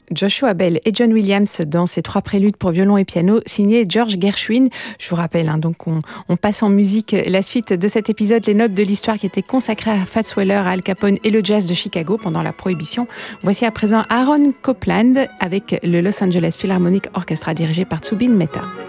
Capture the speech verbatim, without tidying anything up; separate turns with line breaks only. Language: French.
Joshua Bell et John Williams dans ces trois préludes pour violon et piano signés George Gershwin. Je vous rappelle, hein, donc on, on passe en musique la suite de cet épisode, les notes de l'histoire qui étaient consacrées à Fats Waller, à Al Capone et le jazz de Chicago pendant la Prohibition. Voici à présent Aaron Copland avec le Los Angeles Philharmonic Orchestra dirigé par Zubin Mehta.